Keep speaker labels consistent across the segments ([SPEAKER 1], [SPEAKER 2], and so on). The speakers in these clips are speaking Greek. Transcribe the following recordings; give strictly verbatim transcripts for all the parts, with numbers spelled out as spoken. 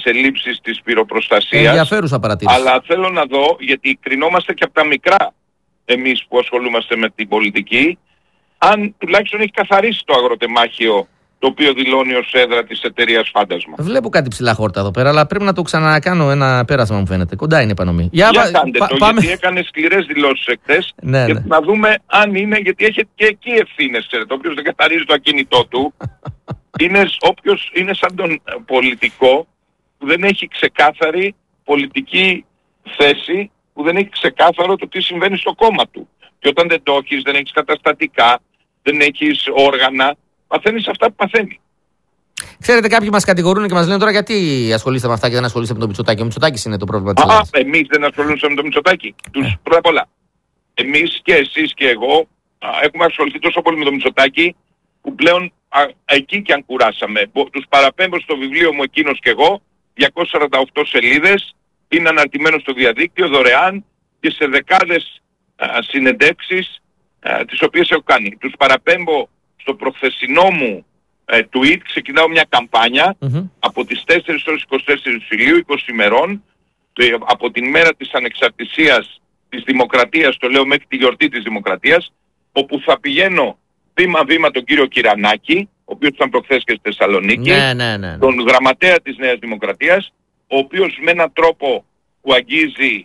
[SPEAKER 1] ελλείψεις της πυροπροστασίας.
[SPEAKER 2] Ενδιαφέρουσα παρατήρηση.
[SPEAKER 1] Αλλά θέλω να δω, γιατί κρινόμαστε και από τα μικρά εμείς που ασχολούμαστε με την πολιτική, αν τουλάχιστον έχει καθαρίσει το αγροτεμάχιο, το οποίο δηλώνει ως έδρα της εταιρείας Φάντασμα.
[SPEAKER 2] Βλέπω κάτι ψηλά χόρτα εδώ πέρα, αλλά πρέπει να το ξανακάνω ένα πέρασμα, μου φαίνεται. Κοντά είναι η Πανομή.
[SPEAKER 1] Για, Για κάντε πα, το, πάμε... γιατί έκανε σκληρές δηλώσεις εχθές.
[SPEAKER 2] Ναι,
[SPEAKER 1] και
[SPEAKER 2] ναι.
[SPEAKER 1] να δούμε αν είναι, γιατί έχει και εκεί ευθύνες, ξέρετε. Όποιος δεν καθαρίζει το ακίνητό του, είναι, όποιος είναι σαν τον πολιτικό που δεν έχει ξεκάθαρη πολιτική θέση, που δεν έχει ξεκάθαρο το τι συμβαίνει στο κόμμα του. Και όταν δεν το έχεις, δεν έχεις καταστατικά, δεν έχεις όργανα, παθαίνεις αυτά που παθαίνει.
[SPEAKER 2] Ξέρετε, κάποιοι μας κατηγορούν και μας λένε τώρα γιατί ασχολείστε με αυτά και δεν ασχολείστε με τον Μητσοτάκη. Ο Μητσοτάκης είναι το πρόβλημα της
[SPEAKER 1] Ελλάδα. Α, εμείς δεν ασχολούμαστε με τον Μητσοτάκη. Τους, ε. Πρώτα απ' όλα, εμείς και εσείς και εγώ α, έχουμε ασχοληθεί τόσο πολύ με τον Μητσοτάκη που πλέον α, εκεί και αν κουράσαμε. Τους παραπέμπω στο βιβλίο μου εκείνος και εγώ, διακόσιες σαράντα οκτώ σελίδες, είναι αναρτημένο στο διαδίκτυο, δωρεάν και σε δεκάδες α, συνεντεύξεις α, τις οποίες έχω κάνει. Τους παραπέμπω στο προχθεσινό μου ε, tweet, ξεκινάω μια καμπάνια mm-hmm. από τις τέσσερις έως είκοσι τέσσερις Ιουλίου, είκοσι ημερών, ε, από την μέρα της ανεξαρτησίας της Δημοκρατίας, το λέω μέχρι τη γιορτή της Δημοκρατίας, όπου θα πηγαίνω βήμα-βήμα τον κύριο Κυρανάκη, ο οποίος ήταν προχθές και στη Θεσσαλονίκη,
[SPEAKER 2] ναι, ναι, ναι, ναι.
[SPEAKER 1] τον γραμματέα της Νέας Δημοκρατίας, ο οποίος με έναν τρόπο που αγγίζει,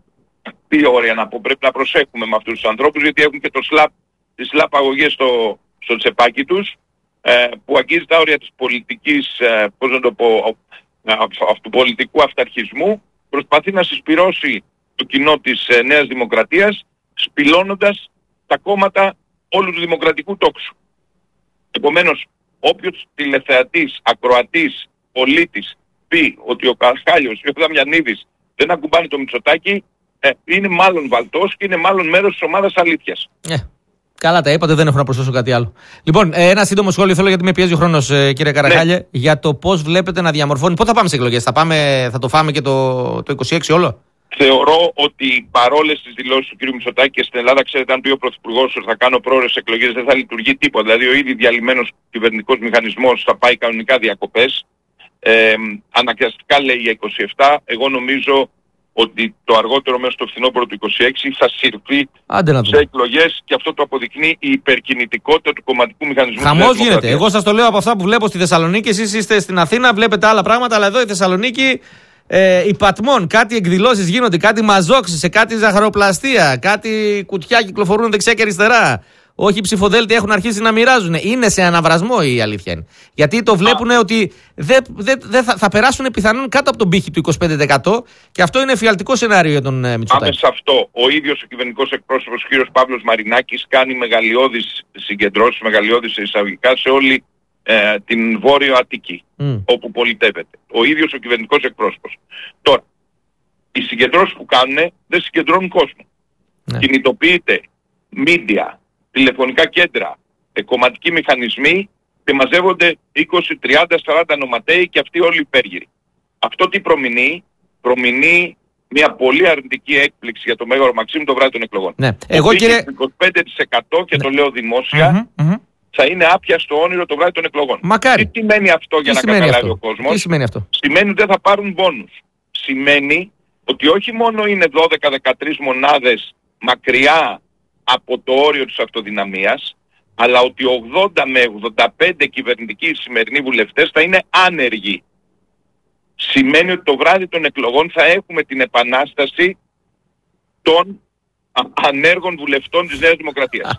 [SPEAKER 1] τι ωραία να πω, πρέπει να προσέχουμε με αυτούς τους ανθρώπους, γιατί έχουν και το σλαπ, τις σλαπαγωγές στο, στο τσεπάκι τους, ε, που αγγίζει τα όρια της πολιτικής, ε, πώς να το πω, του πολιτικού αυταρχισμού, προσπαθεί να συσπυρώσει το κοινό της ε, Νέας Δημοκρατίας, σπηλώνοντας τα κόμματα όλου του δημοκρατικού τόξου. Επομένως, όποιος τηλεθεατής, ακροατής, πολίτης πει ότι ο Καρχάλιος ή ο Δαμιανίδης δεν ακουμπάνει το Μητσοτάκη, ε, είναι μάλλον βαλτός και είναι μάλλον μέρος της ομάδας αλήθειας.
[SPEAKER 2] Yeah. Καλά τα είπατε, δεν έχω να προσθέσω κάτι άλλο. Λοιπόν, ε, ένα σύντομο σχόλιο θέλω, γιατί με πιέζει ο χρόνος, ε, κύριε Καραχάλιε, ναι. για το πώς βλέπετε να διαμορφώνει. Πότε θα πάμε σε εκλογές, θα, πάμε, θα το φάμε και το, το είκοσι έξι όλο?
[SPEAKER 1] Θεωρώ ότι παρόλες τις δηλώσεις του κ. Μητσοτάκη και στην Ελλάδα, ξέρετε, αν πει ο Πρωθυπουργός ότι θα κάνω πρόορες εκλογές, δεν θα λειτουργεί τίποτα. Δηλαδή, ο ήδη διαλυμένος κυβερνητικός μηχανισμός θα πάει κανονικά διακοπές. Ε, αναγκαστικά λέει για είκοσι επτά. Εγώ νομίζω ότι το αργότερο μέσα στο φθινόπωρο του είκοσι έξι θα συρθεί σε εκλογές, και αυτό το αποδεικνύει η υπερκινητικότητα του κομματικού μηχανισμού.
[SPEAKER 2] Χαμός γίνεται. Εγώ σας το λέω από αυτά που βλέπω στη Θεσσαλονίκη. Εσείς είστε στην Αθήνα, βλέπετε άλλα πράγματα, αλλά εδώ η Θεσσαλονίκη ε, υπατμών, κάτι εκδηλώσεις γίνονται, κάτι μαζόξεις, σε κάτι ζαχαροπλαστεία, κάτι κουτιά κυκλοφορούν δεξιά και αριστερά. Όχι, οι ψηφοδέλτια έχουν αρχίσει να μοιράζουν. Είναι σε αναβρασμό, η αλήθεια είναι. Γιατί το βλέπουν ότι δεν δε, δε θα, θα περάσουν πιθανόν κάτω από τον πύχη του είκοσι πέντε τοις εκατό, και αυτό είναι εφιαλτικό σενάριο για τον ε, Μητσοτάκη.
[SPEAKER 1] Πάμε σε αυτό. Ο ίδιος ο κυβερνητικός εκπρόσωπος, ο κ. Παύλος Μαρινάκης, κάνει μεγαλειώδεις συγκεντρώσεις, μεγαλειώδεις εισαγωγικά σε όλη ε, την Βόρειο Αττική, mm. όπου πολιτεύεται. Ο ίδιος ο κυβερνητικός εκπρόσωπος. Τώρα, οι συγκεντρώσεις που κάνουν δεν συγκεντρώνουν κόσμο. Ναι. Κινητοποιείται media, τηλεφωνικά κέντρα, ε, κομματικοί μηχανισμοί, και μαζεύονται είκοσι, τριάντα, σαράντα νοματέοι και αυτοί όλοι υπέργυροι. Αυτό τι προμηνεί? Προμηνεί μια πολύ αρνητική έκπληξη για το Μέγαρο Μαξίμου το βράδυ των εκλογών.
[SPEAKER 2] Ναι. Εγώ, κύριε...
[SPEAKER 1] είκοσι πέντε τοις εκατό, και ναι. το λέω δημόσια, mm-hmm, mm-hmm. θα είναι άπιαστο όνειρο το βράδυ των εκλογών.
[SPEAKER 2] Μακάρι.
[SPEAKER 1] Τι σημαίνει αυτό, τι για να καταλάβει
[SPEAKER 2] αυτό?
[SPEAKER 1] ο κόσμος?
[SPEAKER 2] Τι σημαίνει αυτό?
[SPEAKER 1] Σημαίνει ότι δεν θα πάρουν μπόνους. Σημαίνει ότι όχι μόνο είναι δώδεκα με δεκατρείς μονάδες μακριά από το όριο της αυτοδυναμίας, αλλά ότι ογδόντα με ογδόντα πέντε κυβερνητικοί σημερινοί βουλευτές θα είναι άνεργοι. Σημαίνει ότι το βράδυ των εκλογών θα έχουμε την επανάσταση των ανέργων βουλευτών της Νέας Δημοκρατίας.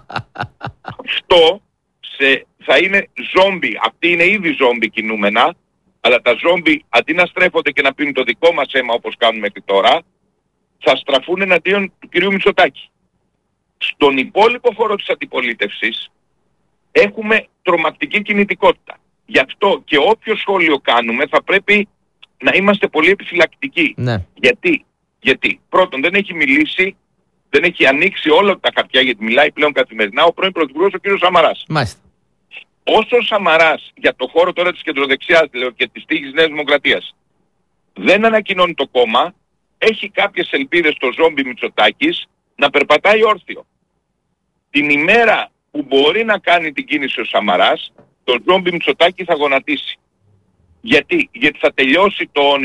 [SPEAKER 1] Αυτό σε, θα είναι ζόμπι. Αυτοί είναι ήδη ζόμπι κινούμενα, αλλά τα ζόμπι αντί να στρέφονται και να πίνουν το δικό μας αίμα όπως κάνουν μέχρι τώρα, θα στραφούν εναντίον του κυρίου Μητσοτάκη. Στον υπόλοιπο χώρο της αντιπολίτευσης έχουμε τρομακτική κινητικότητα. Γι' αυτό και όποιο σχόλιο κάνουμε θα πρέπει να είμαστε πολύ επιφυλακτικοί.
[SPEAKER 2] Ναι.
[SPEAKER 1] Γιατί? Γιατί πρώτον δεν έχει μιλήσει, δεν έχει ανοίξει όλα τα χαρτιά, γιατί μιλάει πλέον καθημερινά ο πρώην Πρωθυπουργός ο κ. Σαμαράς.
[SPEAKER 2] Μάλιστα.
[SPEAKER 1] Όσο ο Σαμαράς για το χώρο τώρα της κεντροδεξιάς λέω, και της τύχης Νέας Δημοκρατίας δεν ανακοινώνει το κόμμα, έχει κάποιες ελπίδες στο ζόμπι Μητσοτάκης να περπατάει όρθιο. Την ημέρα που μπορεί να κάνει την κίνηση ο Σαμαράς, το ζόμπι Μητσοτάκη θα γονατίσει. Γιατί? Γιατί θα τελειώσει το όνειρο